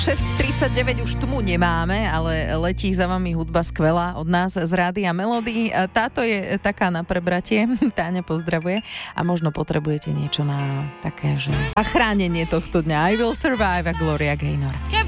6:39 už tmu nemáme, ale letí za vami hudba skvelá od nás z Rádia Melody. Táto je taká na prebratie, Táňa pozdravuje a možno potrebujete niečo na také, že zachránenie tohto dňa. I Will Survive a Gloria Gaynor.